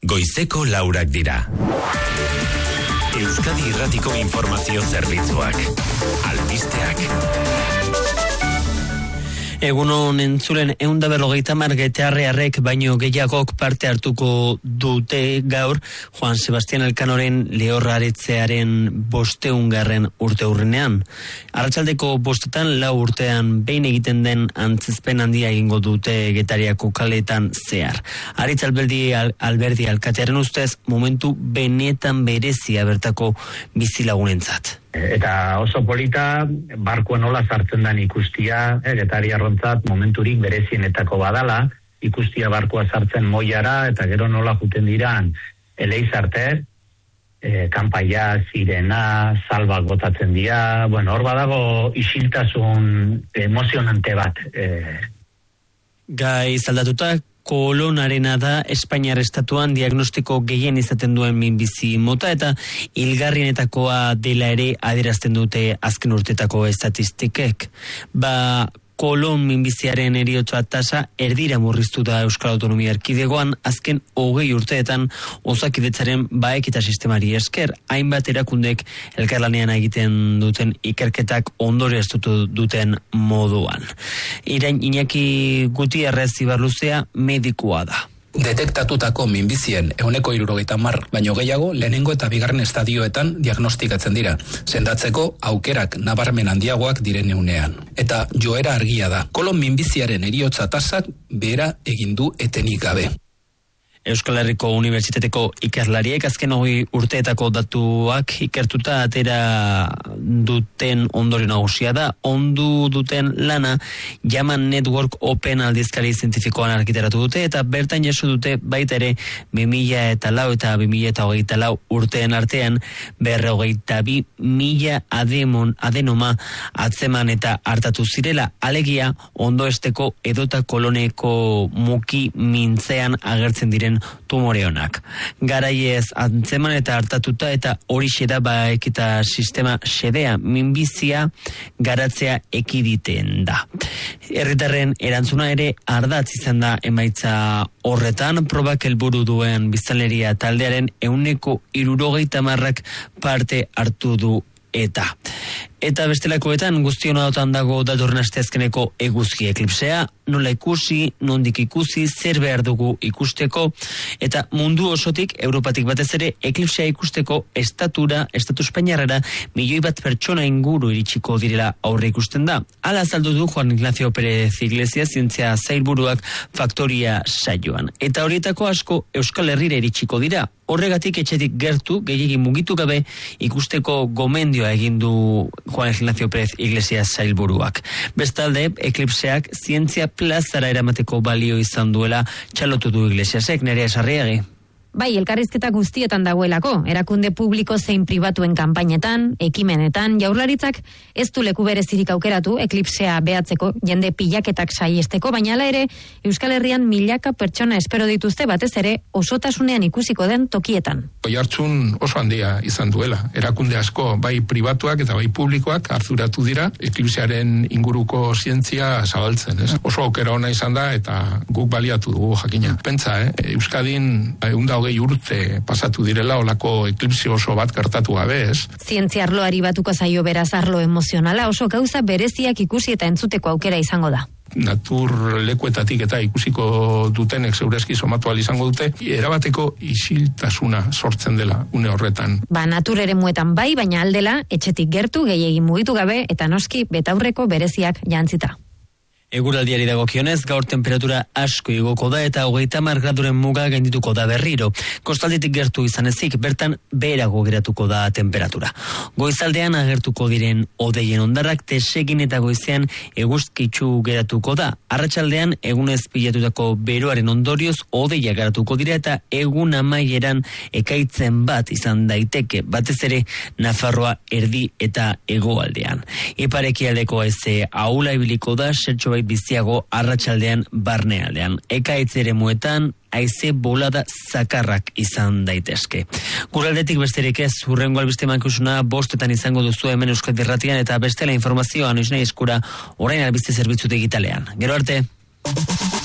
goizeko 4 dira. Euskadi Irratiko informazio zerbitzuak. Albisteak. Egunon entzulen 150 getearrearrek baino gehiagok parte hartuko dute gaur Juan Sebastián Elkanoren lehorraretzearen 500. urteurrenean. Arratsaldeko 5 lau urtean behin egiten den antzezpen handia egingo dute Getariako kaletan zehar. Aritz Alberdi alkatearen ustez momentu benetan berezia bertako bizilagunentzat. Eta oso polita, barkua nola sartzen den ikustia, Getariarrontzat momenturik berezienetako badala, ikustia barkua sartzen Moiara, eta gero nola juten diran Eleizarte, kanpaia, sirena, salbak botatzen dira, hor badago isiltasun emozionante bat. Gai zaldatuta, Kolonarena da Espainiar estatuan diagnostiko gehien izaten duen minbizi mota eta hilgarrienetakoa dela ere adierazten dute azken urtetako estatistikek. Kolon minbiziaren heriotza tasa erdira murriztu da Euskal Autonomia Erkidegoan azken 20 urteetan Osakidetzaren baekita sistemari esker. Hainbat erakundek elkarlanean egiten duten ikerketak ondorioztatu duten moduan. Irain Iñaki Gutierrez Ibarluzea medikua da. Detektatutako minbizien 170 baino gehiago lehenengo eta bigarren estadioetan diagnostikatzen dira, sendatzeko aukerak nabarmen handiagoak diren unean. Eta joera argia da, kolon minbiziaren heriotza tasak behera egin du etenik gabe. Euskal Herriko Unibertsitateko ikerlariek azken 20 urteetako datuak ikertuta atera duten ondorio nagusia da. Ondu duten lana Yaman Network Open aldizkari zientifikoan argitaratu dute eta bertan jaso dute baita ere 2004 eta 2024 urteen artean 52.000 adenoma atzeman eta hartatu zirela, alegia ondoesteko edota koloneko muki mintzean agertzen diren tumore honak. Garaiez antzeman eta hartatuta eta horixe da baekita sistema xedea minbizia garatzea ekiditen da. Herritarren erantzuna ere ardatz izan da emaitza horretan, probak helburu duen biztanleria taldearen 60% parte hartu du Eta bestelakoetan guztion adotan dago datorren asteazkeneko eguzki eklipsea, nola ikusi, nondik ikusi, zer behar dugu ikusteko, eta mundu osotik, Europatik batez ere, eklipsea ikusteko estatu espainiarrera 1 milioi pertsona inguru iritsiko direla aurre ikusten da. Hala azaldu du Juan Ignacio Pérez Iglesias zientzia sailburuak Faktoria saioan. Eta horietako asko Euskal Herrira iritsiko dira. Horregatik etxetik gertu, gehiegi mugitu gabe, ikusteko gomendioa egin du Juan Ignacio Pérez Iglesias sailburuak. Bestalde, eklipseak zientzia plazara eramateko balio izan duela txalotu du Iglesiasek, Nerea Sarriegi. Bai, elkarrizketa guztietan dagoelako, erakunde publiko zein pribatuen kanpainetan, ekimenetan, Jaurlaritzak ez du leku berezirik aukeratu eklipsea behatzeko, jende pilaketak saiesteko, baina hala ere, Euskal Herrian milaka pertsona espero dituzte batez ere osotasunean ikusiko den tokietan. Oihartzun oso handia izan duela, erakunde asko, bai pribatuak eta bai publikoak arduratu dira eklipsearen inguruko zientzia zabaltzen, ez? Oso aukera ona izan da eta guk baliatu dugu jakina. Pentsa, Euskadin 120 urte pasatu direla olako eklipse oso bat gertatu gabe, ez? Zientzia arloari batuko zaio beraz arlo emozionala, oso gauza bereziak ikusi eta entzuteko aukera izango da. Natur lekuetatik eta ikusiko dutenek zeureski somatu ahal izango dute, erabateko isiltasuna sortzen dela une horretan. Natur eremuetan bai, baina aldela etxetik gertu gehiegi mugitu gabe eta noski betaurreko bereziak jantzita. Eguraldiari dagokionez, gaur temperatura asko igoko da eta 30 graduren muga gaindituko da berriro. Kostaldetik gertu izan ezik, bertan beherago geratuko da temperatura. Goizaldean agertuko diren odeien ondarrak desegin eta goizean eguzkitsu geratuko da. Arratsaldean egunez pilatutako beroaren ondorioz odeia geratuko dira eta egun amaieran ekaitzen bat izan daiteke, batez ere Nafarroa erdi eta hegoaldean. Iparekialdeko haize ahula ibiliko da, zertxo biziago arratsaldean barnealdean. Ekaitz eremuetan haize bolada zakarrak izan daitezke. Guraldetik besterik ez, hurrengo albiste mankizuna 5 izango duzu hemen Euskadi Irratian eta bestela informazioa noiz nahi eskura orain albiste zerbitzu digitalean. Gero arte!